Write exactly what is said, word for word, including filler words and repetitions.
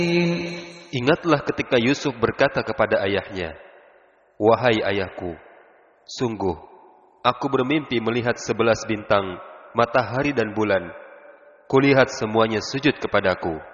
Ingatlah ketika Yusuf berkata kepada ayahnya, "Wahai ayahku, sungguh aku bermimpi melihat sebelas bintang, matahari dan bulan. Kulihat semuanya sujud kepadaku."